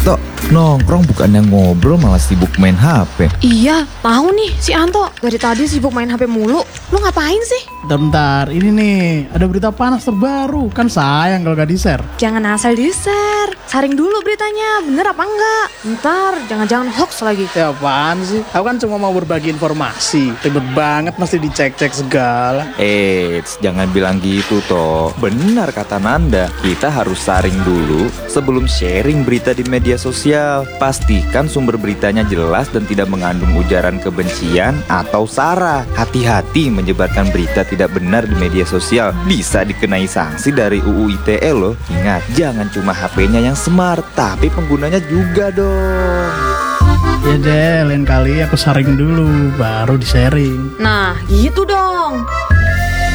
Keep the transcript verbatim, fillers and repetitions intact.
Tok, nongkrong bukannya ngobrol malah sibuk main H P. Iya, tahu nih si Anto dari tadi sibuk main H P mulu. Lu ngapain sih? Bentar, ini nih ada berita panas terbaru. Kan sayang kalau gak di-share. Jangan asal di-share. Saring dulu beritanya, bener apa enggak? Ntar jangan-jangan hoax lagi. Ya apaan sih? Aku kan cuma mau berbagi informasi. Ribet banget mesti dicek-cek segala. Eits, jangan bilang gitu toh. Benar kata Nanda, kita harus saring dulu sebelum sharing berita di media sosial. Pastikan sumber beritanya jelas dan tidak mengandung ujaran kebencian atau sara. Hati-hati menyebarkan berita tidak benar di media sosial, bisa dikenai sanksi dari U U I T E loh. Ingat, jangan cuma H P-nya yang smart, tapi penggunanya juga dong. Ya deh, lain kali aku saring dulu, baru di-sharing. Nah, gitu dong.